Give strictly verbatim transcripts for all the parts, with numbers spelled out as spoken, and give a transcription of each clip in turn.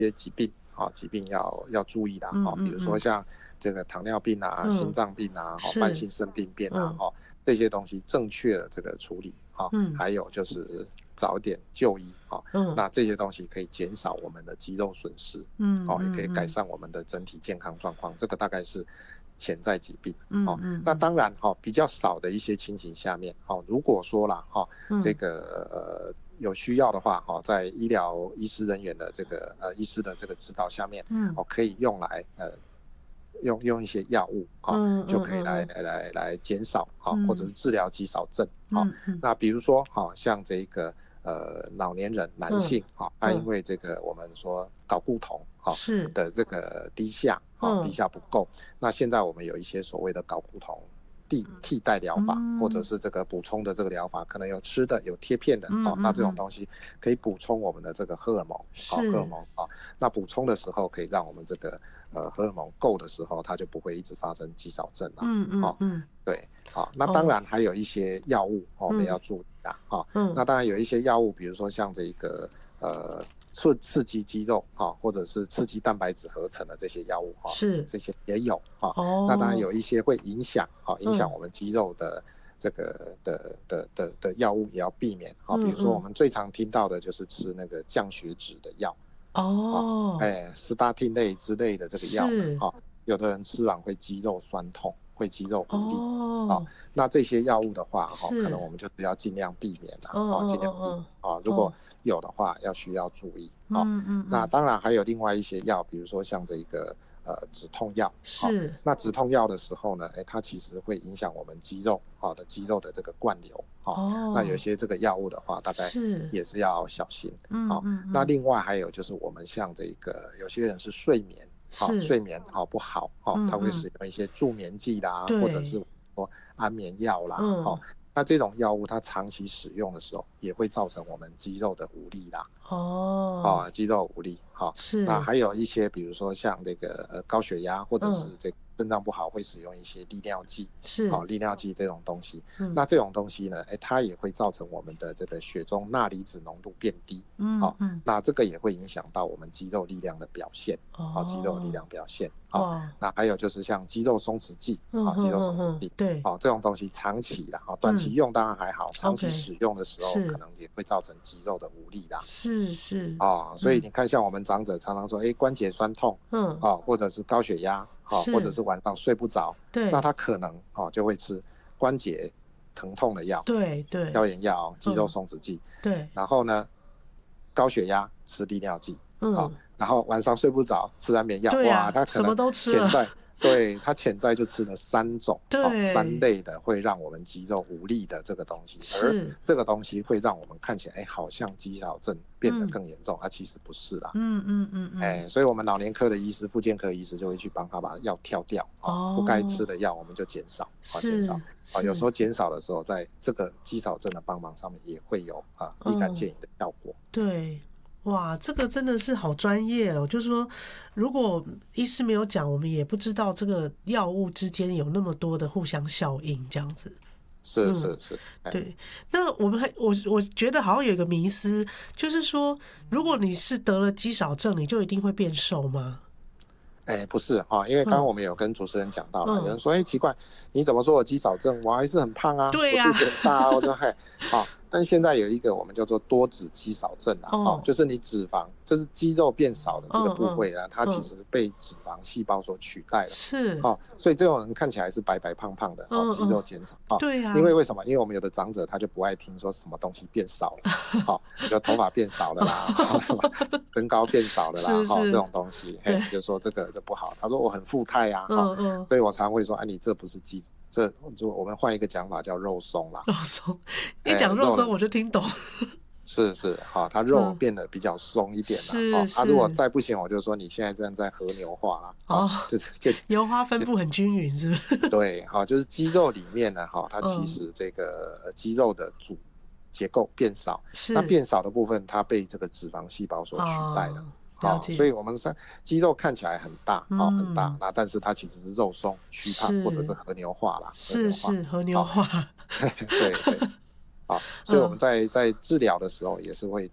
些疾病，哦，疾病要要注意的，哦，比如说像这个糖尿病啊、 嗯心脏病啊、哦、慢性肾病变啊，哦，这些东西正确的这个处理，哦， 嗯还有就是早点就医，哦， 嗯那这些东西可以减少我们的肌肉损失， 嗯哦，也可以改嗯善我们的整体健康状况。这个大概是潜在疾病，哦， 嗯嗯那当然，哦，比较少的一些情形下面，哦，如果说啦，哦，这嗯个呃有需要的话，哦，在医疗医师人员的这个呃医师的这个指导下面， 嗯哦，可以用来呃用用一些药物，哦， 嗯就可以来嗯来来来减少，哦，或者嗯是治疗肌少症，哦， 嗯嗯那比如说，哦，像这个呃老年人男嗯性，哦，他因为这个我们说睾固酮，哦是的这个低下，哦，低嗯下不够，那现在我们有一些所谓的睾固酮替替代疗法，或者嗯是这个补充的这个疗法，可能有吃的，有贴片的， 嗯哦，那这种嗯东西可以补充我们的这个荷尔蒙，哦，荷尔是蒙，哦，那补充的时候可以让我们这个呃荷尔蒙够的时候，它就不会一直发生肌少症了， 嗯嗯哦， 嗯对，好，那当哦然还有一些药物，哦，我们要嗯注意啊，哦， 嗯那当然有一些药物，比如说像这个呃刺刺激肌肉，哦，或者是刺激蛋白质合成的这些药物，哦， 是这些也有，哦，那当然哦有一些会影响，哦，影响嗯我们肌肉的这个的的的的药物也要避免，哦，比如说我嗯嗯们最常听到的就是吃那个降血脂的药，哦， 哦哎，斯大汀类之类的这个药呢， 是哦，有的人吃完会肌肉酸痛，会肌肉无力，哦， 哦那这些药物的话，哦，可能是我们就是要尽量避免啦， 嗯哦， 嗯尽量避免， 嗯哦，如果嗯有的话要需要注意，哦， 嗯嗯嗯那当然还有另外一些药，比如说像这个呃止痛药，好， 是那止痛药的时候呢，哎，它其实会影响我们肌肉，好的肌肉的这个灌流，好，那有哦些这个药物的话，大概是也是要小心， 嗯好， 嗯嗯那另外还有就是我们像这个有些人是睡眠，好， 是睡眠好不好，好，他会嗯嗯使用一些助眠剂啦，或者对是说安眠药啦， 嗯好，那这种药物它长期使用的时候，也会造成我们肌肉的无力啦。 哦啊，肌肉无力，好，那是还有一些，比如说像这个呃高血压，或者是嗯这个肾脏不好，会使用一些利尿剂，好， 是利尿剂这种东西， 嗯那这种东西呢，哎，它也会造成我们的这个血中钠离子浓度变低，好， 嗯嗯那这个也会影响到我们肌肉力量的表现，好，肌肉力哦量表现，好， 哇那还有就是像肌肉松弛剂，好， 嗯肌肉哼哼哼松弛剂， 对好，这种东西长期的，好，短期嗯用当然还好，长期 OK 使用的时候可是能也会造成肌肉的无力啦。 是是啊，所以你看，像我们长者常常说，哎，关节酸痛， 嗯啊，或者是高血压，啊， 是或者是晚上睡不着， 对那他可能啊就会吃关节疼痛的药、 对对消炎药、肌肉嗯松弛剂， 对然后呢，高血压吃利尿剂，啊， 嗯然后晚上睡不着吃安眠药， 对哇， 啊什么他可能都吃了潜在，对他潜在就吃了三种，哦，三对类的会让我们肌肉无力的这个东西，而是这个东西会让我们看起来，哎，好像肌少症变得嗯更严重，它其实不是啦。 嗯嗯嗯嗯哎，所以我们老年科的医师、复健科医师就会去帮他把药跳掉，哦，不该吃的药我们就减少，啊，减是少，啊，有时是候减少的时候，在这个肌少症的帮忙上面也会有啊立竿见影的效果。 对，哇，这个真的是好专业哦！就是说，如果医师没有讲，我们也不知道这个药物之间有那么多的互相效应，这样子。 是是是，哎对，那我们还我我觉得好像有一个迷思，就是说，如果你是得了肌少症，你就一定会变瘦吗？ 哎，不是哈，因为刚刚我们有跟主持人讲到了， 嗯有人说，哎，奇怪，你怎么说我肌少症，我还是很胖啊， 对呀我肚子很大啊，我说嘿，好，但现在有一个我们叫做多脂肌少症啊， 哦哦，就是你脂肪，就是肌肉变少的这个部位啊， 嗯嗯它其实被脂肪细胞所取代了。 是， 哦，所以这种人看起来是白白胖胖的，哦， 嗯肌肉减少，哦， 对呀因为为什么？因为我们有的长者他就不爱听说什么东西变少了，好，就头发变少了啦，哦什么身高变少了啦， 是是哈，这种东西，嘿对， 就说这个就不好。他说我很富态呀，哈， 嗯嗯， 所以我常会说，哎，你这不是肌，这就我们换一个讲法叫肉松啦， 肉松， 哎一讲肉肉呢松我就听懂。 是是，哈，它肉嗯变得比较松一点是了，哦，他是如果再不行，我就说你现在正在和牛化啦， 哦哦，就是就油花分布很均匀，是不是？ 对，好，就是肌肉里面呢，哈，它嗯其实这个呃肌肉的组结构变少， 是那变少的部分它被这个脂肪细胞所取代了。 哦好、 了解所以我们上肌肉看起来很大，好、 嗯很大，那但是它其实是肉松、虚胖是或者是和牛化啦，和是牛化， 是和牛化， 对对，好，所以我们嗯在在治疗的时候也是会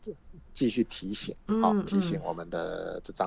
继续提醒， 嗯好、提嗯醒我们的这长